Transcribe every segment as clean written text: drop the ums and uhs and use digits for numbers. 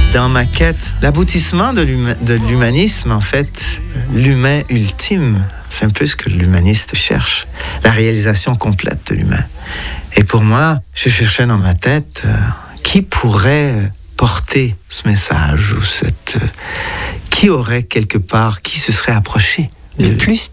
Dans ma quête, l'aboutissement de l'humanisme, en fait, l'humain ultime, c'est un peu ce que l'humaniste cherche, la réalisation complète de l'humain. Et pour moi, je cherchais dans ma tête qui pourrait porter ce message ou qui aurait quelque part, qui se serait approché le plus.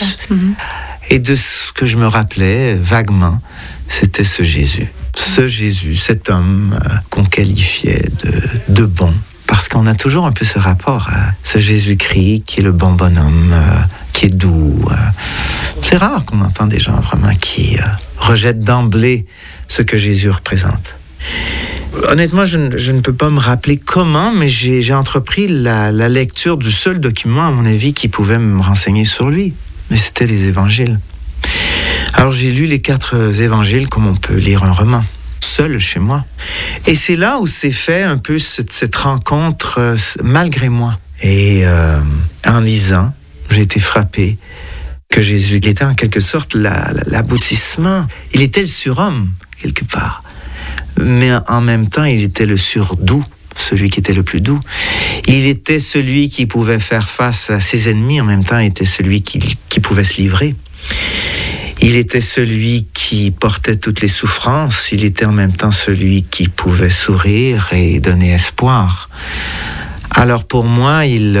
Et de ce que je me rappelais vaguement, c'était ce Jésus. Ce Jésus, cet homme qu'on qualifiait de bon. Parce qu'on a toujours un peu ce rapport à ce Jésus-Christ qui est le bon bonhomme, qui est doux. C'est rare qu'on entend des gens vraiment qui rejettent d'emblée ce que Jésus représente. Honnêtement, je ne peux pas me rappeler comment, mais j'ai entrepris la lecture du seul document, à mon avis, qui pouvait me renseigner sur lui. Mais c'était les évangiles. Alors j'ai lu les 4 évangiles comme on peut lire un roman, seul chez moi. Et c'est là où s'est fait un peu cette rencontre malgré moi. Et en lisant, j'ai été frappé que Jésus était en quelque sorte l'aboutissement. Il était le surhomme, quelque part. Mais en même temps, il était le surdoux, celui qui était le plus doux. Il était celui qui pouvait faire face à ses ennemis, en même temps, il était celui qui pouvait se livrer. Il était celui qui portait toutes les souffrances, il était en même temps celui qui pouvait sourire et donner espoir. Alors pour moi, il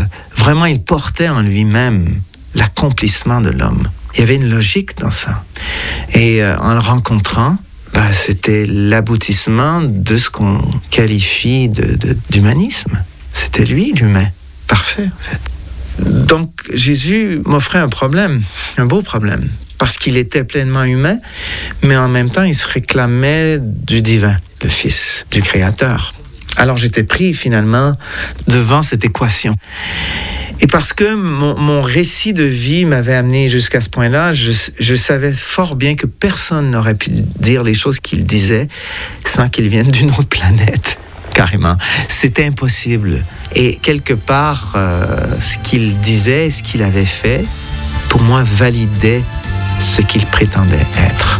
portait en lui-même l'accomplissement de l'homme. Il y avait une logique dans ça. Et en le rencontrant, c'était l'aboutissement de ce qu'on qualifie d'humanisme. C'était lui, l'humain. Parfait, en fait. Donc, Jésus m'offrait un problème, un beau problème, parce qu'il était pleinement humain, mais en même temps, il se réclamait du divin, le Fils du Créateur. Alors, j'étais pris, finalement, devant cette équation. Et parce que mon récit de vie m'avait amené jusqu'à ce point-là, je savais fort bien que personne n'aurait pu dire les choses qu'il disait sans qu'il vienne d'une autre planète. Carrément. C'était impossible. Et quelque part, ce qu'il disait, ce qu'il avait fait, pour moi, validait ce qu'il prétendait être.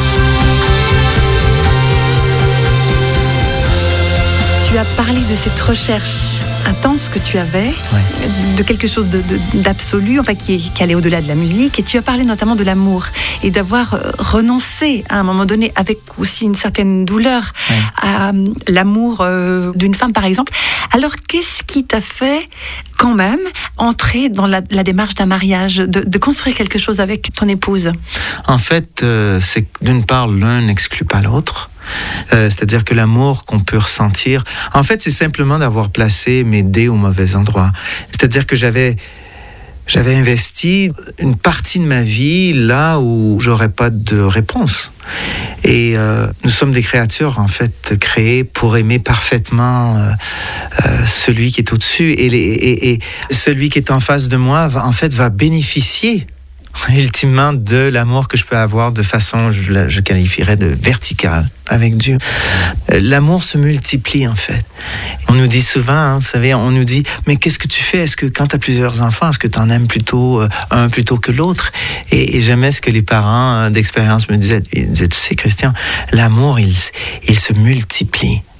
Tu as parlé de cette recherche intense que tu avais, de quelque chose d'absolu, enfin qui allait au-delà de la musique, et tu as parlé notamment de l'amour, et d'avoir renoncé à un moment donné, avec aussi une certaine douleur, à l'amour d'une femme par exemple. Alors qu'est-ce qui t'a fait quand même entrer dans la démarche d'un mariage, de construire quelque chose avec ton épouse? En fait, c'est que d'une part, l'un n'exclut pas l'autre. C'est-à-dire que l'amour qu'on peut ressentir, en fait, c'est simplement d'avoir placé mes dés au mauvais endroit. C'est-à-dire que j'avais investi une partie de ma vie là où j'aurais pas de réponse. Et nous sommes des créatures, en fait, créées pour aimer parfaitement celui qui est au-dessus. Et celui qui est en face de moi, va bénéficier ultimement de l'amour que je peux avoir de façon, je qualifierais de verticale avec Dieu. L'amour se multiplie en fait. On nous dit souvent, vous savez, on nous dit, mais qu'est-ce que tu fais? Est-ce que quand tu as plusieurs enfants, est-ce que tu en aimes plutôt un plutôt que l'autre? Et j'aimais ce que les parents d'expérience me disaient. Ils disaient, tu sais Christian, l'amour, il se multiplie.